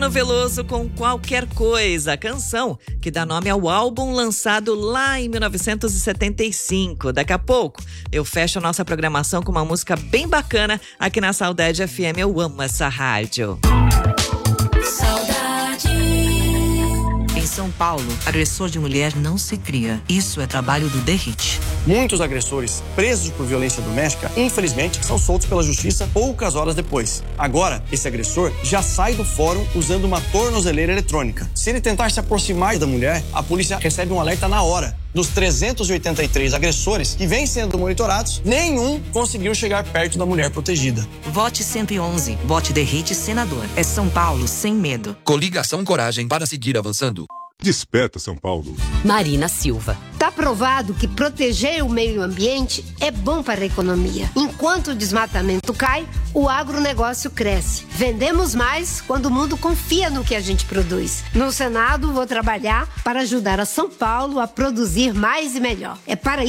Veloso com Qualquer Coisa, a canção que dá nome ao álbum lançado lá em 1975. Daqui a pouco eu fecho a nossa programação com uma música bem bacana aqui na Saudade FM. Eu amo essa rádio. Em São Paulo, agressor de mulher não se cria. Isso é trabalho do DERIT. Muitos agressores presos por violência doméstica, infelizmente, são soltos pela justiça poucas horas depois. Agora, esse agressor já sai do fórum usando uma tornozeleira eletrônica. Se ele tentar se aproximar da mulher, a polícia recebe um alerta na hora. Dos 383 agressores que vêm sendo monitorados, nenhum conseguiu chegar perto da mulher protegida. Vote 111. Vote DERIT senador. É São Paulo sem medo. Coligação Coragem para seguir avançando. Desperta, São Paulo. Marina Silva. Está provado que proteger o meio ambiente é bom para a economia. Enquanto o desmatamento cai, o agronegócio cresce. Vendemos mais quando o mundo confia no que a gente produz. No Senado, vou trabalhar para ajudar a São Paulo a produzir mais e melhor. É para